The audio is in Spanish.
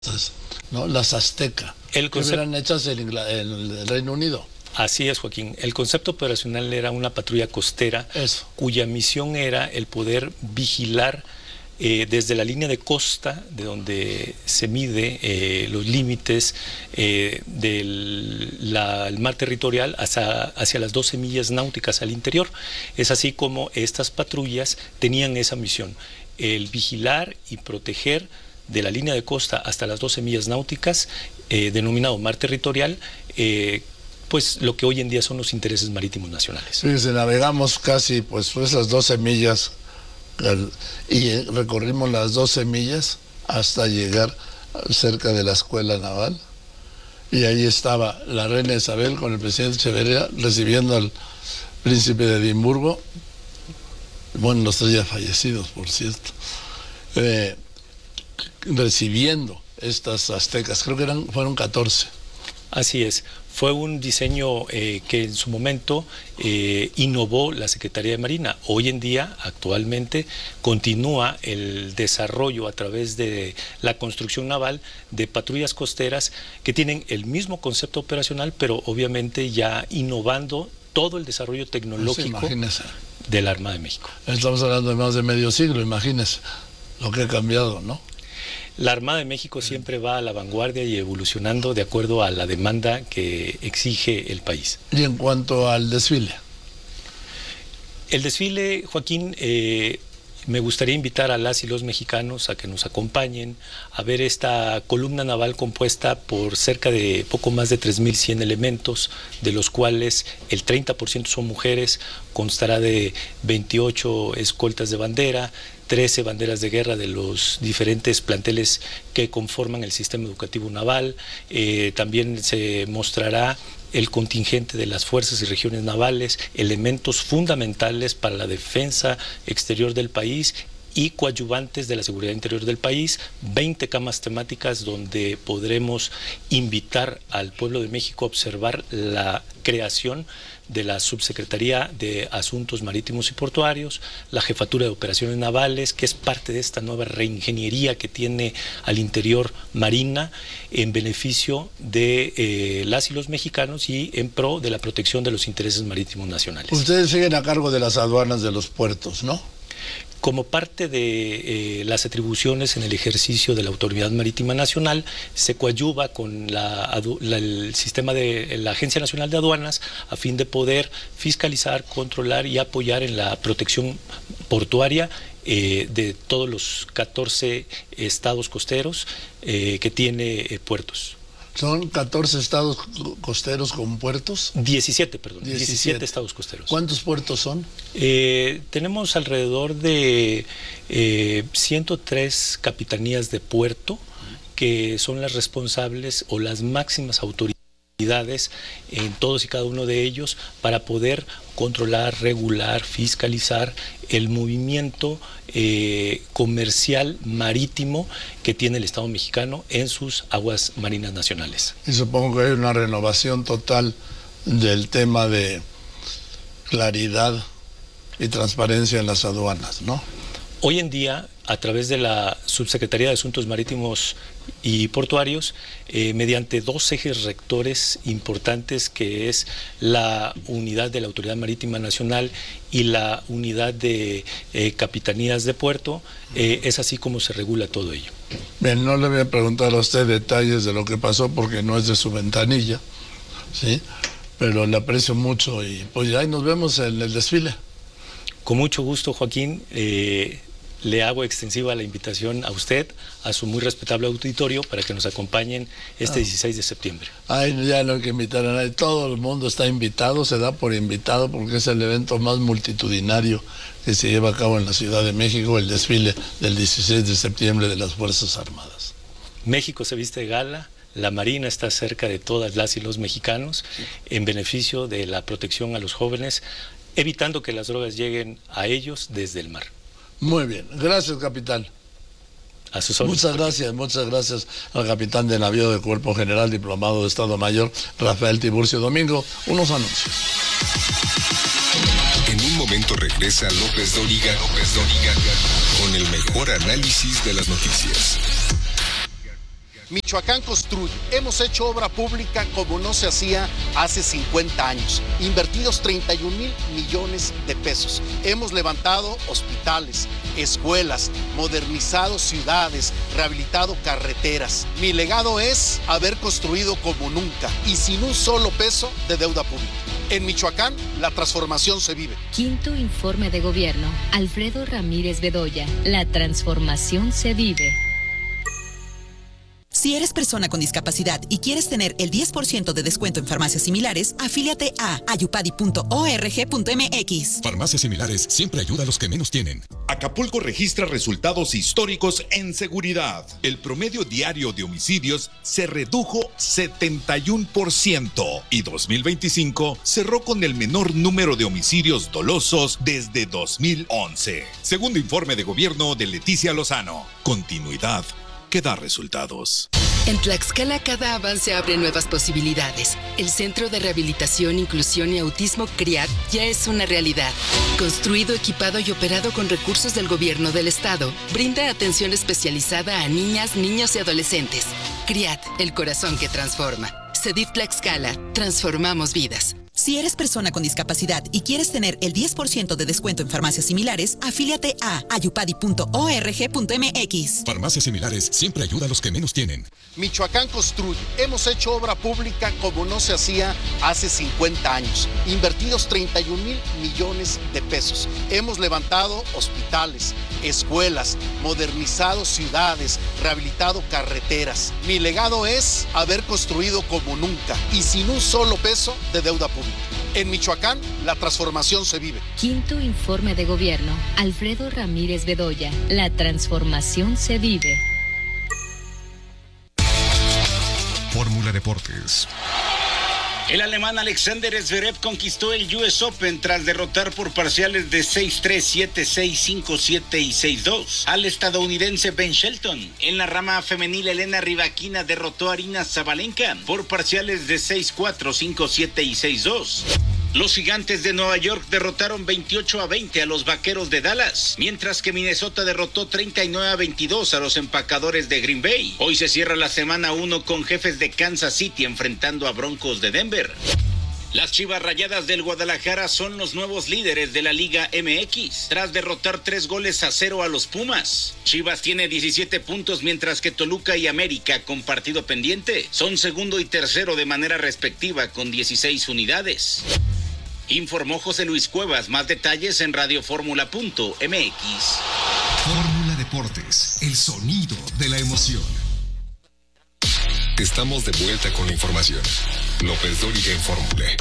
¿no? Las Azteca, que eran hechas en el Reino Unido. Así es, Joaquín. El concepto operacional era una patrulla costera cuya misión era el poder vigilar desde la línea de costa, de donde se mide los límites del mar territorial hacia las 12 millas náuticas al interior. Es así como estas patrullas tenían esa misión, el vigilar y proteger de la línea de costa hasta las 12 millas náuticas, denominado mar territorial, pues lo que hoy en día son los intereses marítimos nacionales. Fíjense, navegamos casi pues esas 12 millas y recorrimos las 12 millas hasta llegar cerca de la escuela naval, y ahí estaba la reina Isabel con el presidente Echeverría recibiendo al príncipe de Edimburgo, bueno, los tres ya fallecidos, por cierto, recibiendo estas aztecas. Creo que fueron 14. Así es. Fue un diseño que en su momento innovó la Secretaría de Marina. Hoy en día, actualmente, continúa el desarrollo a través de la construcción naval de patrullas costeras que tienen el mismo concepto operacional, pero obviamente ya innovando todo el desarrollo tecnológico de la Armada de México. Estamos hablando de más de medio siglo, imagínense lo que ha cambiado, ¿no? La Armada de México siempre va a la vanguardia y evolucionando de acuerdo a la demanda que exige el país. Y en cuanto al desfile. El desfile, Joaquín, me gustaría invitar a las y los mexicanos a que nos acompañen a ver esta columna naval compuesta por cerca de poco más de 3.100 elementos, de los cuales el 30% son mujeres. Constará de 28 escoltas de bandera, 13 banderas de guerra de los diferentes planteles que conforman el sistema educativo naval. También se mostrará el contingente de las fuerzas y regiones navales, elementos fundamentales para la defensa exterior del país y coadyuvantes de la seguridad interior del país, 20 camas temáticas donde podremos invitar al pueblo de México a observar la creación de la Subsecretaría de Asuntos Marítimos y Portuarios, la Jefatura de Operaciones Navales, que es parte de esta nueva reingeniería que tiene al interior Marina en beneficio de las y los mexicanos y en pro de la protección de los intereses marítimos nacionales. Ustedes siguen a cargo de las aduanas de los puertos, ¿no? Como parte de las atribuciones en el ejercicio de la Autoridad Marítima Nacional, se coadyuva con el sistema de la Agencia Nacional de Aduanas a fin de poder fiscalizar, controlar y apoyar en la protección portuaria de todos los 14 estados costeros que tiene puertos. ¿Son 14 estados costeros con puertos? 17 estados costeros. ¿Cuántos puertos son? Tenemos alrededor de 103 capitanías de puerto que son las responsables o las máximas autoridades en todos y cada uno de ellos para poder controlar, regular, fiscalizar el movimiento comercial marítimo que tiene el Estado mexicano en sus aguas marinas nacionales. Y supongo que hay una renovación total del tema de claridad y transparencia en las aduanas, ¿no? Hoy en día, a través de la Subsecretaría de Asuntos Marítimos y Portuarios, mediante dos ejes rectores importantes, que es la unidad de la Autoridad Marítima Nacional y la unidad de capitanías de puerto, es así como se regula todo ello. Bien, no le voy a preguntar a usted detalles de lo que pasó porque no es de su ventanilla, ¿sí? Pero le aprecio mucho y pues ahí nos vemos en el desfile. Con mucho gusto, Joaquín. Le hago extensiva la invitación a usted, a su muy respetable auditorio, para que nos acompañen este 16 de septiembre. Ay, ya no hay que invitar a nadie, todo el mundo está invitado, se da por invitado porque es el evento más multitudinario que se lleva a cabo en la Ciudad de México, el desfile del 16 de septiembre de las Fuerzas Armadas. México se viste de gala, la Marina está cerca de todas las y los mexicanos en beneficio de la protección a los jóvenes, evitando que las drogas lleguen a ellos desde el mar. Muy bien, gracias, capitán. A sus órdenes. Muchas gracias al capitán de navío de Cuerpo General, diplomado de Estado Mayor, Rafael Tiburcio Domingo. Unos anuncios. En un momento regresa López Dóriga con el mejor análisis de las noticias. Michoacán construye. Hemos hecho obra pública como no se hacía hace 50 años. Invertidos 31,000 millones de pesos. Hemos levantado hospitales, escuelas, modernizado ciudades, rehabilitado carreteras. Mi legado es haber construido como nunca y sin un solo peso de deuda pública. En Michoacán, la transformación se vive. Quinto informe de gobierno. Alfredo Ramírez Bedoya. La transformación se vive. Si eres persona con discapacidad y quieres tener el 10% de descuento en farmacias similares, afíliate a ayupadi.org.mx. Farmacias Similares siempre ayuda a los que menos tienen. Acapulco registra resultados históricos en seguridad. El promedio diario de homicidios se redujo 71% y 2025 cerró con el menor número de homicidios dolosos desde 2011. Segundo informe de gobierno de Leticia Lozano. Continuidad que da resultados. En Tlaxcala cada avance abre nuevas posibilidades. El Centro de Rehabilitación, Inclusión y Autismo CRIAT ya es una realidad. Construido, equipado y operado con recursos del gobierno del estado, brinda atención especializada a niñas, niños y adolescentes. CRIAT, el corazón que transforma. CEDIF Tlaxcala, transformamos vidas. Si eres persona con discapacidad y quieres tener el 10% de descuento en farmacias similares, afíliate a ayupadi.org.mx. Farmacias Similares siempre ayuda a los que menos tienen. Michoacán construye. Hemos hecho obra pública como no se hacía hace 50 años. Invertidos 31,000 millones de pesos. Hemos levantado hospitales, escuelas, modernizado ciudades, rehabilitado carreteras. Mi legado es haber construido como nunca y sin un solo peso de deuda pública. En Michoacán, la transformación se vive. Quinto informe de gobierno. Alfredo Ramírez Bedoya. La transformación se vive. Fórmula Deportes. El alemán Alexander Zverev conquistó el US Open tras derrotar por parciales de 6-3, 7-6, 5-7 y 6-2 al estadounidense Ben Shelton. En la rama femenil, Elena Rybakina derrotó a Aryna Sabalenka por parciales de 6-4, 5-7 y 6-2. Los Gigantes de Nueva York derrotaron 28-20 a los Vaqueros de Dallas, mientras que Minnesota derrotó 39-22 a los Empacadores de Green Bay. Hoy se cierra la semana 1 con Jefes de Kansas City enfrentando a Broncos de Denver. Las Chivas Rayadas del Guadalajara son los nuevos líderes de la Liga MX, tras derrotar 3-0 a los Pumas. Chivas tiene 17 puntos, mientras que Toluca y América, con partido pendiente, son segundo y tercero de manera respectiva con 16 unidades. Informó José Luis Cuevas. Más detalles en radioformula.mx. Fórmula Deportes, el sonido de la emoción. Estamos de vuelta con la información. López Dóriga en Fórmula.